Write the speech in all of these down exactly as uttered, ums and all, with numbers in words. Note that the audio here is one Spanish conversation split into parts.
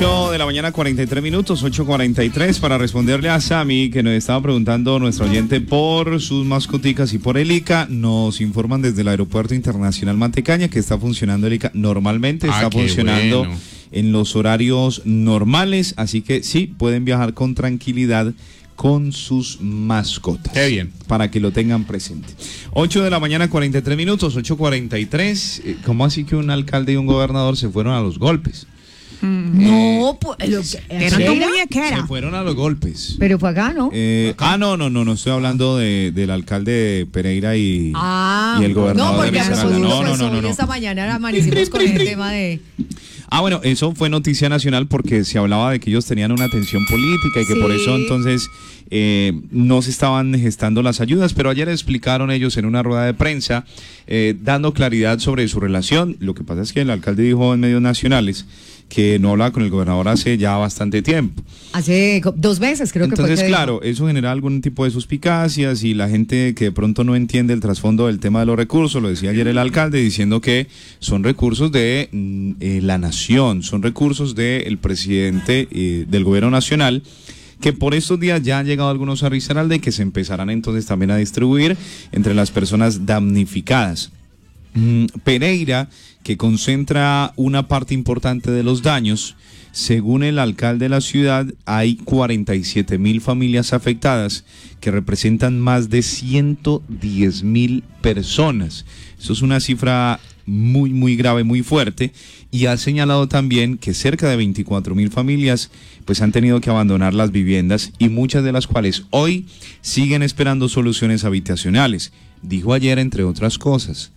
ocho de la mañana, cuarenta y tres minutos, ocho cuarenta y tres, para responderle a Sammy, que nos estaba preguntando nuestro oyente por sus mascoticas y por el I C A. Nos informan desde el Aeropuerto Internacional Mantecaña que está funcionando el I C A normalmente, Ah, está funcionando bueno. en los horarios normales, así que sí, pueden viajar con tranquilidad con sus mascotas. Qué bien. Para que lo tengan presente. ocho de la mañana, cuarenta y tres minutos, ocho cuarenta y tres. ¿Cómo así que un alcalde y un gobernador se fueron a los golpes? No, pues lo que Era tu era, muñequera. Se fueron a los golpes. pero fue acá, ¿no? Eh, ah, no, no, no, no estoy hablando de, del alcalde de Pereira y, Ah, y el gobernador no, de porque a Risaralda. propósito, No, no, pues, no, no, hoy no. esta mañana amanecimos con el tema de... Ah, bueno, eso fue noticia nacional porque se hablaba de que ellos tenían una tensión política y que Sí. por eso entonces eh, no se estaban gestando las ayudas, pero ayer explicaron ellos en una rueda de prensa eh, dando claridad sobre su relación. Lo que pasa es que el alcalde dijo en medios nacionales que no hablaba con el gobernador hace ya bastante tiempo. Hace co- dos veces creo Entonces, que fue que claro, eso genera algún tipo de suspicacias y la gente que de pronto no entiende el trasfondo del tema de los recursos, lo decía ayer el alcalde diciendo que son recursos de mm, eh, la nación, son recursos del presidente eh, del gobierno nacional, que por estos días ya han llegado algunos a Risaralda y que se empezarán entonces también a distribuir entre las personas damnificadas. Mm, Pereira, que concentra una parte importante de los daños, según el alcalde de la ciudad, hay cuarenta y siete mil familias afectadas que representan más de ciento diez mil personas. Eso es una cifra muy, muy grave, muy fuerte, y ha señalado también que cerca de veinticuatro mil familias pues han tenido que abandonar las viviendas y muchas de las cuales hoy siguen esperando soluciones habitacionales. Dijo ayer, entre otras cosas,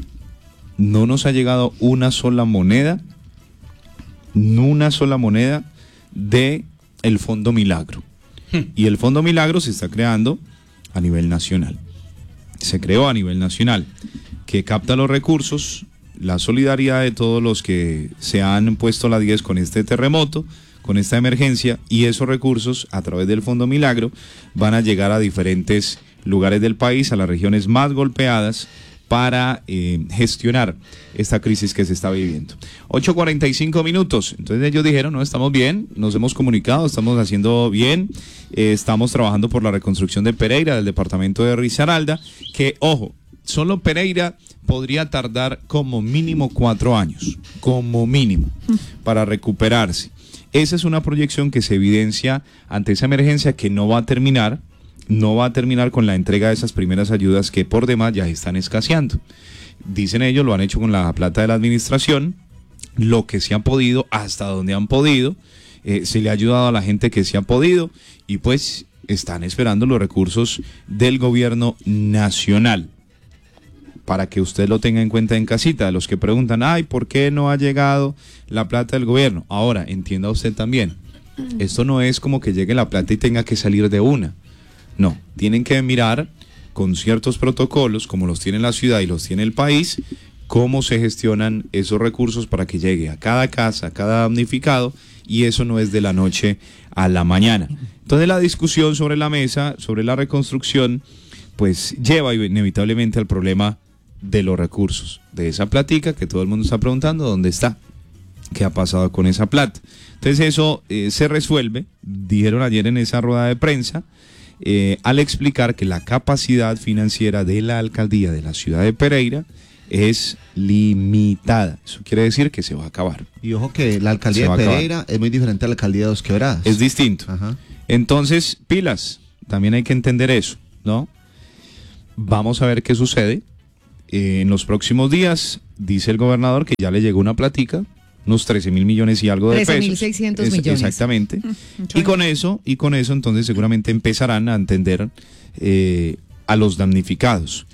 no nos ha llegado una sola moneda, una sola moneda de el Fondo Milagro. Y el Fondo Milagro se está creando a nivel nacional. Se creó a nivel nacional, que capta los recursos, la solidaridad de todos los que se han puesto la diez con este terremoto, con esta emergencia, y esos recursos a través del Fondo Milagro van a llegar a diferentes lugares del país, a las regiones más golpeadas, para eh, gestionar esta crisis que se está viviendo. ocho cuarenta y cinco minutos, entonces ellos dijeron, no, estamos bien, nos hemos comunicado, estamos haciendo bien, eh, estamos trabajando por la reconstrucción de Pereira, del departamento de Risaralda, que, ojo, solo Pereira podría tardar como mínimo cuatro años, como mínimo, para recuperarse. Esa es una proyección que se evidencia ante esa emergencia que no va a terminar, no va a terminar con la entrega de esas primeras ayudas que por demás ya están escaseando. Dicen ellos, lo han hecho con la plata de la administración, lo que se ha podido, hasta donde han podido, eh, se le ha ayudado a la gente que se ha podido y pues están esperando los recursos del gobierno nacional. Para que usted lo tenga en cuenta en casita, los que preguntan, ay, ¿por qué no ha llegado la plata del gobierno? Ahora, entienda usted también, esto no es como que llegue la plata y tenga que salir de una. No, tienen que mirar con ciertos protocolos, como los tiene la ciudad y los tiene el país, cómo se gestionan esos recursos para que llegue a cada casa, a cada damnificado, y eso no es de la noche a la mañana. Entonces la discusión sobre la mesa, sobre la reconstrucción, pues lleva inevitablemente al problema de los recursos, de esa platica que todo el mundo está preguntando, ¿dónde está? ¿Qué ha pasado con esa plata? Entonces eso eh, se resuelve, dijeron ayer en esa rueda de prensa, Eh, al explicar que la capacidad financiera de la alcaldía de la ciudad de Pereira es limitada. Eso quiere decir que se va a acabar. Y ojo que la alcaldía de Pereira es muy diferente a la alcaldía de Dos Quebradas. Es distinto. Ajá. Entonces, pilas, también hay que entender eso, ¿no? Vamos a ver qué sucede. Eh, en los próximos días, dice el gobernador que ya le llegó una platica, unos trece mil millones y algo de pesos. trece mil seiscientos millones. Exactamente. Y con eso, y con eso entonces seguramente empezarán a entender eh, a los damnificados.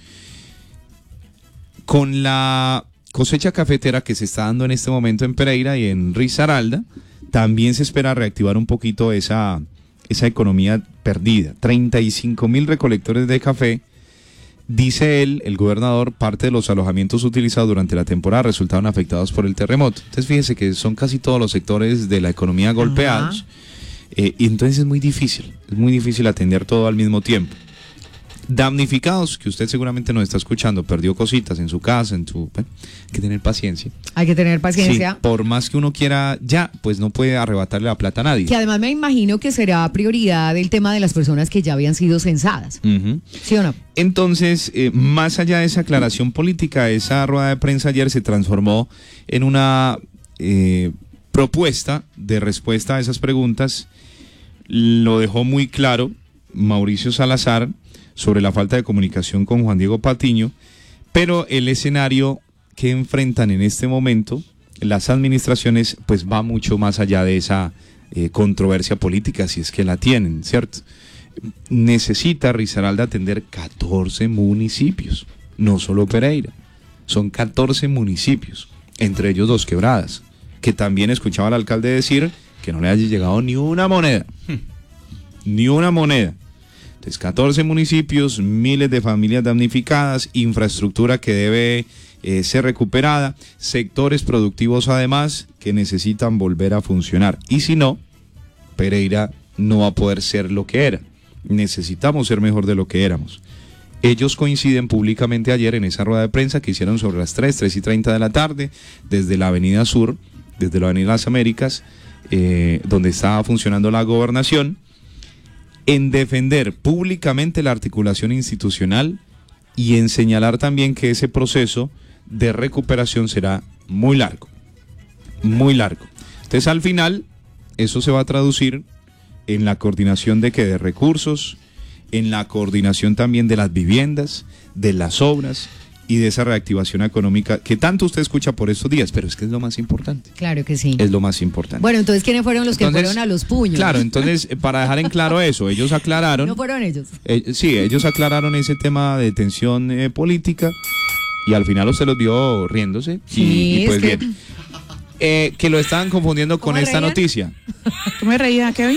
Con la cosecha cafetera que se está dando en este momento en Pereira y en Risaralda, también se espera reactivar un poquito esa, esa economía perdida. treinta y cinco mil recolectores de café. Dice él, el gobernador, parte de los alojamientos utilizados durante la temporada resultaron afectados por el terremoto. Entonces fíjese que son casi todos los sectores de la economía golpeados, eh, y entonces es muy difícil, es muy difícil atender todo al mismo tiempo. Damnificados, que usted seguramente nos está escuchando, perdió cositas en su casa, en su... Bueno, hay que tener paciencia. Hay que tener paciencia. Sí, por más que uno quiera ya, pues no puede arrebatarle la plata a nadie. Que además me imagino que será prioridad el tema de las personas que ya habían sido censadas. Uh-huh. ¿Sí o no? Entonces, eh, más allá de esa aclaración política, esa rueda de prensa ayer se transformó en una eh, propuesta de respuesta a esas preguntas. Lo dejó muy claro Mauricio Salazar sobre la falta de comunicación con Juan Diego Patiño, pero el escenario que enfrentan en este momento las administraciones pues va mucho más allá de esa eh, controversia política, si es que la tienen, ¿cierto? Necesita Risaralda atender catorce municipios, no solo Pereira, son catorce municipios, entre ellos Dos Quebradas, que también escuchaba al alcalde decir que no le haya llegado ni una moneda, ni una moneda. Entonces, catorce municipios, miles de familias damnificadas, infraestructura que debe eh, ser recuperada, sectores productivos además que necesitan volver a funcionar. Y si no, Pereira no va a poder ser lo que era. Necesitamos ser mejor de lo que éramos. Ellos coinciden públicamente ayer en esa rueda de prensa que hicieron sobre las tres, tres y treinta de la tarde, desde la Avenida Sur, desde la Avenida Las Américas, eh, donde estaba funcionando la gobernación, en defender públicamente la articulación institucional y en señalar también que ese proceso de recuperación será muy largo, muy largo. Entonces, al final, eso se va a traducir en la coordinación de que de recursos, en la coordinación también de las viviendas, de las obras y de esa reactivación económica que tanto usted escucha por estos días, pero es que es lo más importante. Claro que sí. Es lo más importante. Bueno, entonces, ¿quiénes fueron los Entonces, que fueron a los puños? Claro, entonces, para dejar en claro eso, ellos aclararon... No fueron ellos. Eh, sí, ellos aclararon ese tema de tensión eh, política y al final usted los vio riéndose. Sí, y, y pues es que... bien. Eh, que lo estaban confundiendo con esta reían? noticia. ¿Tú me reías, Kevin?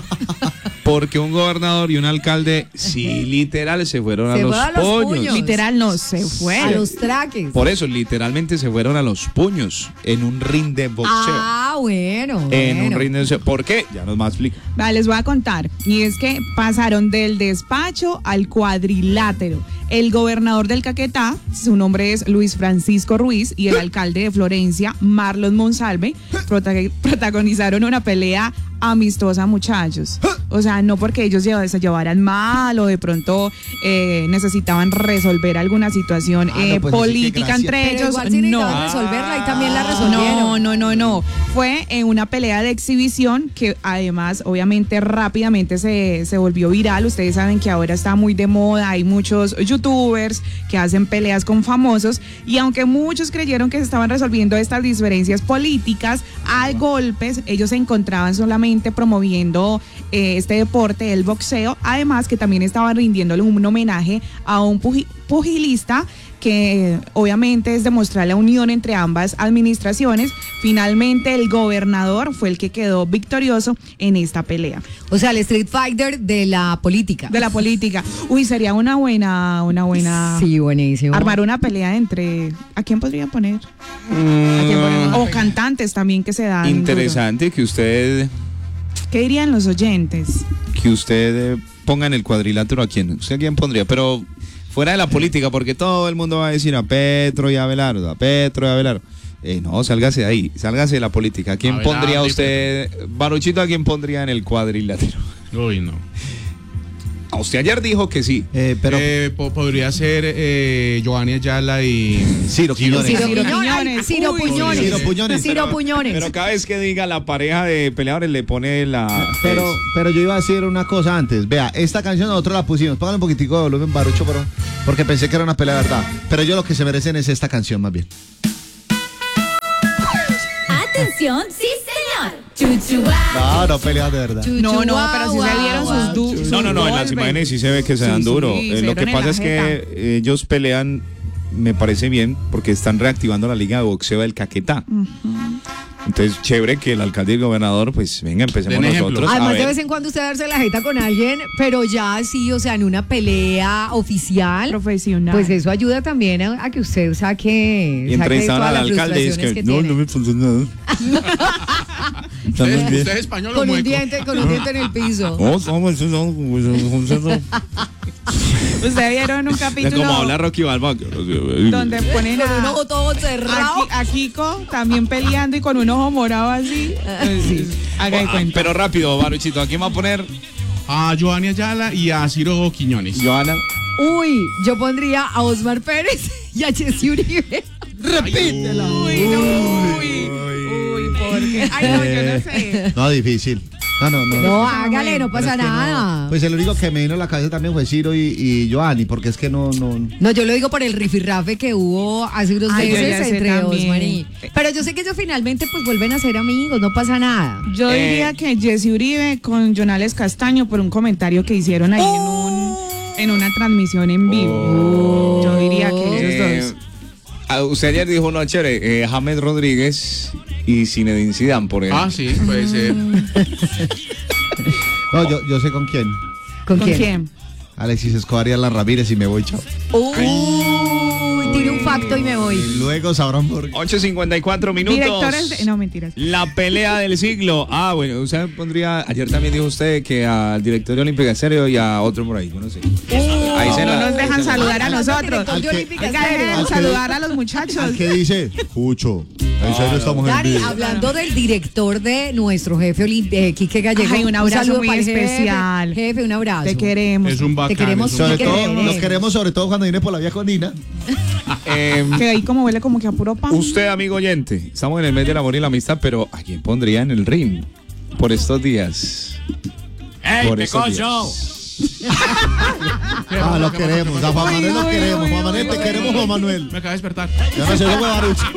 Porque un gobernador y un alcalde, sí, literal, se fueron Se a, los fue a los puños. puños. Literal, no, se fue. A los traques. Por eso, literalmente se fueron a los puños en un ring de boxeo. Ah, bueno. en bueno. un ring de boxeo. ¿Por qué? Ya nos va a explicar. Vale, les voy a contar. Y es que pasaron del despacho al cuadrilátero. El gobernador del Caquetá, su nombre es Luis Francisco Ruiz, y el alcalde de Florencia, Marlon Monsalve, prota- protagonizaron una pelea amistosa, muchachos. O sea, no porque ellos se llevaran mal o de pronto eh, necesitaban resolver alguna situación Ah, no, eh, pues, sí, qué política gracia. entre Pero ellos. igual sí No. necesitaban resolverla y también la resolvieron. No, no, no, no. Fue en una pelea de exhibición que además, obviamente, rápidamente se, se volvió viral. Ustedes saben que ahora está muy de moda, hay muchos youtubers que hacen peleas con famosos y aunque muchos creyeron que se estaban resolviendo estas diferencias políticas, al golpes, ellos se encontraban solamente promoviendo eh, este deporte, el boxeo, además que también estaban rindiéndole un homenaje a un pugi- pugilista que eh, obviamente es demostrar la unión entre ambas administraciones. Finalmente el gobernador fue el que quedó victorioso en esta pelea. O sea, el Street Fighter de la política. De la política. Uy, sería una buena, una buena... Sí, buenísimo. Armar una pelea entre... ¿A quién podría poner? ¿A quién podría- O cantantes también que se dan. Interesante que usted... duro. ¿Qué dirían los oyentes? que usted eh, ponga en el cuadrilátero a quién. ¿Usted a quién pondría? Pero fuera de la política, porque todo el mundo va a decir a Petro y a Abelardo, a Petro y a Abelardo. Eh, no, sálgase de ahí, sálgase de la política. ¿A quién Abelardo pondría y usted, Baruchito, a quién pondría en el cuadrilátero? Uy, no. A usted ayer dijo que sí. Eh, pero Eh, po- podría ser eh, Giovanni Ayala y Ciro Quiñones. Ciro Ciro Puñones. Ay, Quiñones. Ciro Uy, Puñones. Ciro Puñones. Ciro Puñones. Pero cada vez que diga la pareja de peleadores le pone la... Pero, es- pero yo iba a decir una cosa antes. Vea, esta canción nosotros la pusimos. Póngale un poquitico de volumen, Barucho, pero, porque pensé que era una pelea de verdad. Pero yo lo que se merecen es esta canción más bien. Atención, sí señor. Chuchuá. No, no peleas de verdad. Chuchu, No, no, guau, pero sí se guau, dieron guau. sus du- sus No, no, no, en las golpes. imágenes sí se ve que se Sí, dan sí, duro. se Eh, lo que dieron en pasa la es que jeta. eh, ellos pelean, me parece bien, porque están reactivando la liga de boxeo del Caquetá. Entonces, chévere que el alcalde y el gobernador, pues venga, empecemos Den ejemplo. nosotros. a Además, de ver. vez en cuando usted darse la jeta con alguien, pero ya sí, o sea, en una pelea oficial, Profesional. pues eso ayuda también a, a que usted saque, Y saque entrevistaban todas al las alcalde y es frustraciones que, que no, tiene. no me funcionó. ¿Usted, usted es español o Con un mueco? diente, con un diente en el piso. No, no, eso no, eso no. Ustedes vieron un Es capítulo como habla Rocky Balboa. donde ponen Con un a, ojo todo cerrado. a, Ki- a Kiko también peleando y con un ojo morado así. Pues, haga de Ah, cuenta. pero rápido, Baruchito, ¿a quién va a poner? A Giovanni Ayala y a Ciro Quiñones. Joana. Uy, yo pondría a Osmar Pérez y a Jessy Uribe. Repítela. Uy, no, uy, uy, ¿por qué? Ay, no, yo no sé. No, difícil. No, no, no. No, hágale, no Pero pasa es que no. nada. Pues el único que me vino a la cabeza también fue Ciro y, y Joanny, porque es que no, no. No, yo lo digo por el rifirrafe que hubo hace unos Ay, yo ya meses sé entre también. Osmar y... Pero yo sé que ellos finalmente pues vuelven a ser amigos, no pasa nada. Yo Eh. diría que Jessy Uribe con Jonales Castaño por un comentario que hicieron ahí en un en una transmisión en vivo. Yo diría que ellos Eh, dos. ah, usted ayer dijo, no, chévere, eh, James Rodríguez y Zinedine Zidane, por ejemplo. Ah, sí, puede ser. No, yo, yo sé con quién. ¿Con, ¿Con quién? quién? Alexis Escobar y Alan Ramírez y me voy, chao. Uy, tire un facto y me voy. Y luego sabrán por qué. ocho cincuenta y cuatro minutos. Directores de, no, mentiras. La pelea del siglo. Ah, bueno, usted pondría, ayer también dijo usted que al director olímpico en serio y a otro por ahí, yo no sé. Ahí se No la- nos dejan saludar a Hablando del nosotros. director de Al que- Olímpica Oiga, Estéreo. dejen Al que- saludar a los muchachos. Al que dice, Pucho, en serio estamos en Dari, vivo. hablando del director de nuestro jefe Oli- eh, Quique Gallego. Ay, un abrazo saludo muy para el jefe. especial. Jefe, un abrazo. Te queremos. Es un bacán. Te queremos es un Sobre que todo, queremos. los queremos sobre todo cuando viene por la vía con Nina. Eh, Que ahí como huele como que a puro pan. usted, amigo oyente, estamos en el mes del amor y la amistad, pero ¿a quién pondría en el ring por estos días? por estos días. Ah, lo queremos. A Juan Manuel lo queremos. Juan Manuel, te queremos, Juan Manuel. Me acaba de despertar. Ya no se lo voy a dar.